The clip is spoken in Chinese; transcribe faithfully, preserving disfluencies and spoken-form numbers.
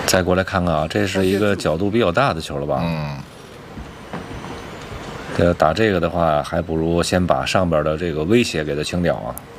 再过来看看啊，这是一个角度比较大的球了吧？ 嗯。 这打这个的话，还不如先把上边的这个威胁给它清掉啊。